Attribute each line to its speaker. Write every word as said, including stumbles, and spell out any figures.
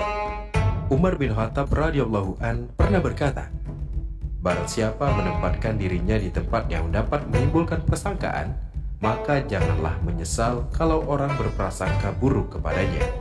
Speaker 1: Umar bin Khattab radhiyallahu an pernah berkata, "Barang siapa menempatkan dirinya di tempat yang dapat menimbulkan persangkaan, maka janganlah menyesal kalau orang berprasangka buruk kepadanya."